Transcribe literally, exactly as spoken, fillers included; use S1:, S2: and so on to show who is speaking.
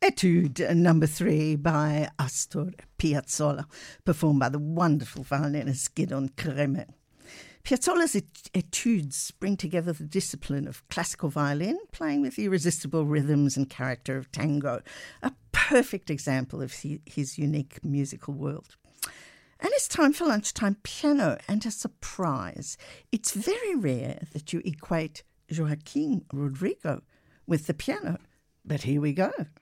S1: Etude number three by Astor Piazzolla, performed by the wonderful violinist Gidon Kremer. Piazzolla's et- etudes bring together the discipline of classical violin, playing with the irresistible rhythms and character of tango, a perfect example of he- his unique musical world. And it's time for lunchtime piano, and a surprise. It's very rare that you equate Joaquin Rodrigo with the piano, but here we go.